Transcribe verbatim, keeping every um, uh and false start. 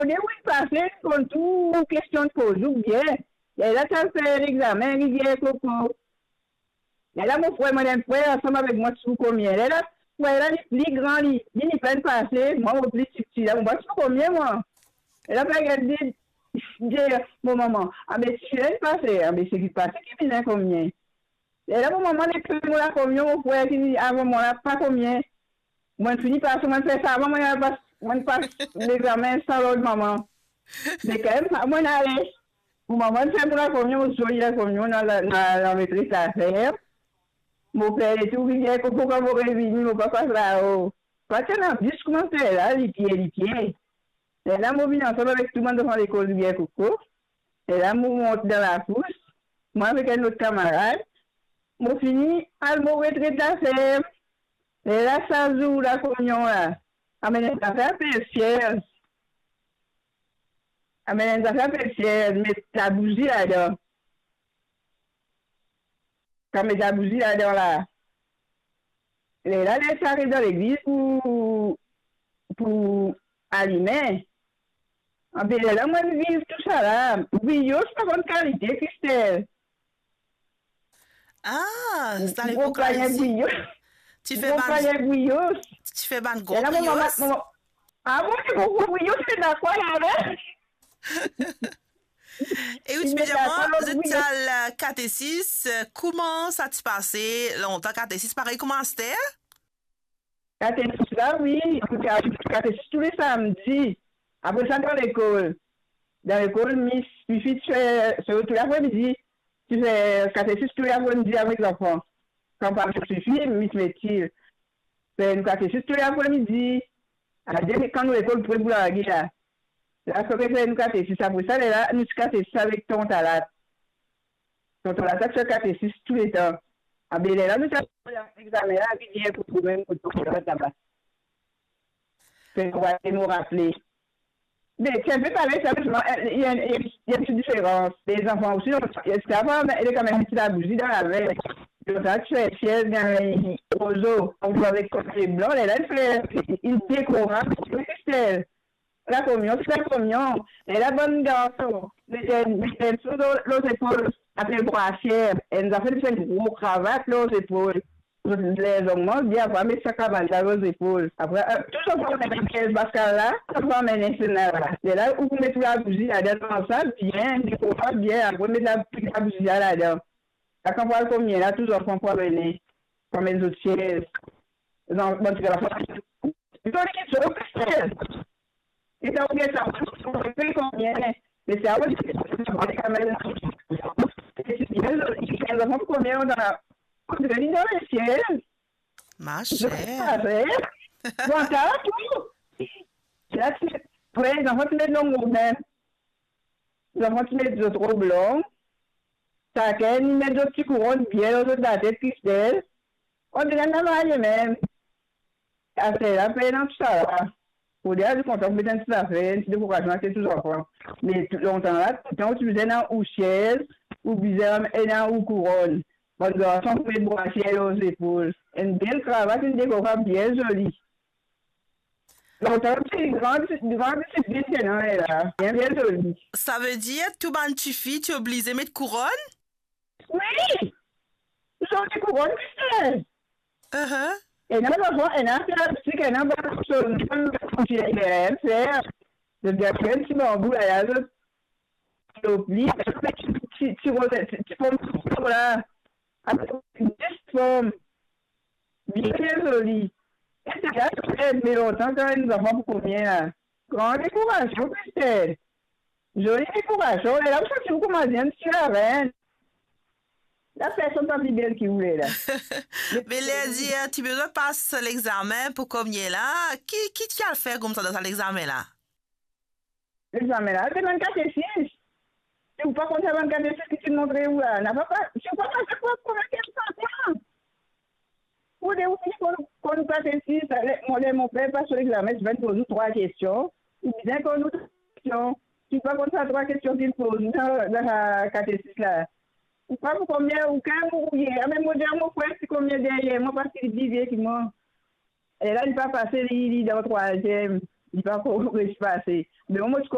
On est oui passé contre tout question de pose ou bien. Et là, ça fait l'examen, il vient coco. Et là, mon frère, mon frère, ensemble avec moi, sous combien? Et là, ouais, là, les plus grands, ils n'y prennent pas assez. Moi, au plus petit, là, on va sous combien, moi? Et là, il dit, dit, mon maman, ah, mais si je n'ai pas fait, ah, mais c'est qui passe, qui vient combien? Et là, mon maman, les plus grands, combien, mon frère, qui dit, ah, maman, là, pas combien? Moi, je finis par ça, moi, je fais ça, moi, je passe l'examen sans l'autre maman. Mais quand même, moi, je n'allais. Mon maman, c'est pour la commune, je suis la commune dans la maîtrise d'affaires. Mon père et tout, il dit, pourquoi vous réveillez, mon papa là-haut. Parce que dans dix commentaires là, les pieds, les pieds. Et là, moi, je viens ensemble avec tout le monde devant l'école du bien coco. Et là, moi, je monte dans la pousse. Moi, avec un autre camarade. Moi, fini, à mon retraite d'affaires. Et là, ça joue la commune là. Amène les affaires, c'est fier. Amène les affaires, c'est fier. Mais la bougie là-dedans. Quand mes la bougie là-dedans là. Et là, les arrivent dans l'église pour, pour allumer. Ah ben là, moi, je vis tout ça là. Oui, yo, c'est pas bonne qualité, Christelle. Ah, c'est à Vous l'époque là comprenez, ici. oui, yo. Tu Vous fais ban, comprenez, oui, yo. tu fais ban Et gros là, mon maman, brios. mon- ah bon, c'est beaucoup, oui, yo, c'est d'accord là, Et oui, il tu peux est dire, moi, d'accord, je oui, suis yo. à la catéchisme. Comment ça te passait longtemps, catéchisme? Pareil, comment c'était? Catéchisme là, oui, catéchisme tous les samedis. Après ça, dans l'école. Dans l'école, Miss, puis tu fais, c'est tout l'après-midi, tu fais catéchisme tous les après-midi avec les enfants. Quand par suffit, Miss Métil. C'est une catéchisme tous les après-midi. À dire que quand nous l'école pour la guerre, là, là, faut que c'est une catéchisme. Après ça, là, nous catéchisme avec ton talat. Ton talat, ça fait catéchisme tous les temps. Ah, bien, là, nous avons l'examen là, qui vient pour trouver un coup de là-bas. C'est qu'on va nous rappeler. Mais c'est un peu pareil, simplement, il y a, il y a, il y a une petite différence. Les enfants aussi, c'est avant, elle est quand même petite la bougie dans la veille. Donc là, tu fais fier dans les roseaux, on voit avec côté blanc, et là, elle fait, il décore, c'est la communion, c'est la communion, et la bonne garçon, elle sur l'autre épaule, après le brassière, elle nous a fait une gros cravate, l'autre épaule. Les augmente bien après mettre sa cravate aux épaules. Après, euh, tout ça pour mettre quinze bascales là, ça va mener national là. Et là, où vous mettez la bougie là-dedans, ça, bien, découvert bien, après mettre la, la bougie là-dedans. Là, quand on voit combien là, tous les enfants pour venir, comme les autres chaises. Bon, tu vas la faire. Ils ont dit qu'ils sont Christelle. Ils ont dit ça, on fait combien, mais c'est à vous, c'est quand même. Les enfants pour combien dans la. Vous allez dans le ciel. Ma Je chère. savais. Bon, ça va tout. Là, tu ouais, les enfants, tu mets de longues robes. Les enfants, tu mets des autres robes longues. Ça, ils mettent des petits couronnes bien, des autres de la tête, Christelle. On dirait la maille même. Ah, c'est la peine dans tout ça, là. Pour dire, je suis content que tu aies ça fait, un petit décoration, c'est tout enfants. Mais tout longtemps là, quand tu faisais dans ou chaise, ou bizarre, et dans ou couronne. Votre garçon pouvait brasser aux épaules. Une belle cravate, une décoration bien jolie. Longtemps, c'est une grande, une grande discipline que non, elle là. Bien, bien jolie. Ça veut dire, tout ban tu fais, tu es obligé de mettre couronne? Oui! Ils ont des couronnes, Christelle. Uh-huh. Et non, l'enfant, elle a fait la petite, elle a pas de chose. Tu l'as faire. Le bien fait un petit bambou, là, là, tu l'oublies. Tu, tu, tu, tu, tu, là. Une forme bien jolie. C'est là que mais longtemps quand nous avons pour combien là? Grande décoration, Christelle. Jolie décoration. Et là, vous savez comment dire, monsieur la reine. La personne pas plus belle qui voulait là. Mais les dire, tu besoin de passer l'examen pour combien là? Qui, qui t'a le fait comme ça dans l'examen là? L'examen là, c'est vingt-quatre et six. Tu ne peux pas compter vingt-quatre et six que tu montrais où là? N'a pas pas. Je ne peux pas faire quoi pour la question. Pour les outils qu'on nous passe ici, mon père passe sur l'examen, je vais te poser trois questions. Il disait qu'on nous pose questions. Tu ne peux pas compter à trois questions qu'il pose dans la catéchisme là. Ou pas pour combien, ou quand, ou hier. Même moi, j'ai mon frère, c'est combien derrière moi, parce qu'il dit bien qu'il m'a. Et là, il va passer, il est dans le troisième. Il va pas passer. Mais au moins,